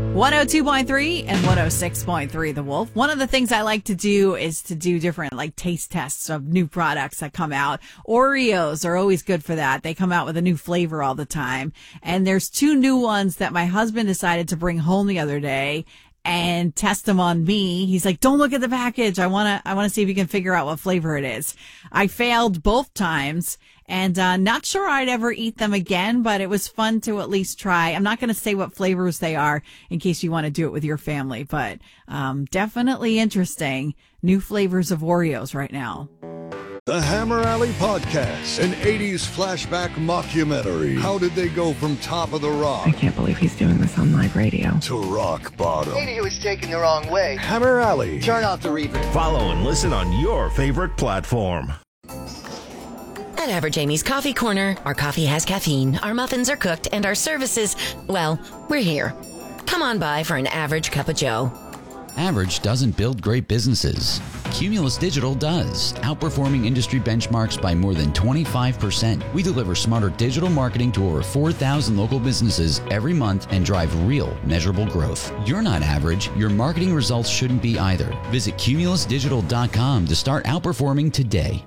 102.3 and 106.3 The Wolf. One of the things I like to do is to do different taste tests of new products that come out. Oreos are always good for that. They come out with a new flavor all the time. And there's two new ones that my husband decided to bring home the other day and test them on me. He's like, don't look at the package. I want to see if you can figure out what flavor it is. I failed both times and not sure I'd ever eat them again, but it was fun to at least try. I'm not going to say what flavors they are in case you want to do it with your family, but definitely interesting. New flavors of Oreos right now. The Hammer Alley Podcast, an 80s flashback mockumentary. How did they go from top of the rock? I can't believe he's doing this on live radio. To rock bottom. Maybe he was taken the wrong way. Hammer Alley. Turn off the reverb. Follow and listen on your favorite platform. At Average Amy's Coffee Corner, our coffee has caffeine, our muffins are cooked, and our services, well, we're here. Come on by for an average cup of joe. Average doesn't build great businesses. Cumulus Digital does, outperforming industry benchmarks by more than 25%. We deliver smarter digital marketing to over 4,000 local businesses every month and drive real, measurable growth. You're not average. Your marketing results shouldn't be either. Visit cumulusdigital.com to start outperforming today.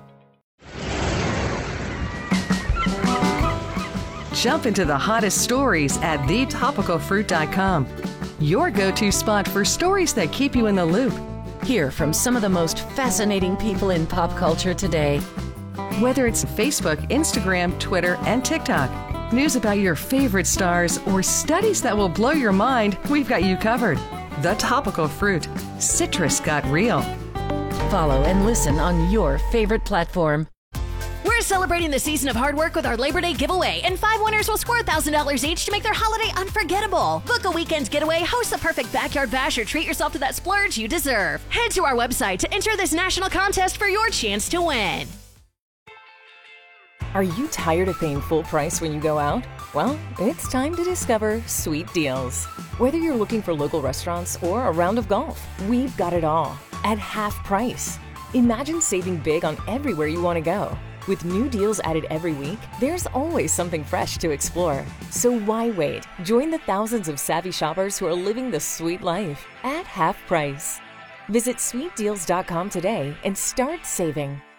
Jump into the hottest stories at thetopicalfruit.com. Your go-to spot for stories that keep you in the loop. Hear from some of the most fascinating people in pop culture today. Whether it's Facebook, Instagram, Twitter, and TikTok, news about your favorite stars, or studies that will blow your mind, we've got you covered. The Topical Fruit. Citrus got real. Follow and listen on your favorite platform. We're celebrating the season of hard work with our Labor Day giveaway, and 5 winners will score $1,000 each to make their holiday unforgettable. Book a weekend getaway, host the perfect backyard bash, or treat yourself to that splurge you deserve. Head to our website to enter this national contest for your chance to win. Are you tired of paying full price when you go out? Well, it's time to discover Sweet Deals. Whether you're looking for local restaurants or a round of golf, we've got it all at half price. Imagine saving big on everywhere you want to go. With new deals added every week, there's always something fresh to explore. So why wait? Join the thousands of savvy shoppers who are living the sweet life at half price. Visit sweetdeals.com today and start saving.